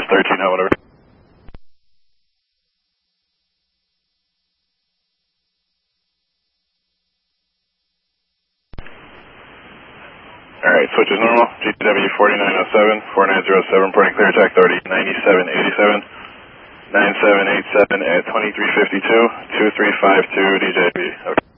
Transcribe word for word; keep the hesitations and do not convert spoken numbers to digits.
thirteen, how whatever. Alright, switch is normal. G T W forty-nine oh seven, four nine zero seven, reporting clear attack authority ninety-seven eighty-seven, nine seven eight seven at twenty-three fifty-two, two three five two D J B. Okay.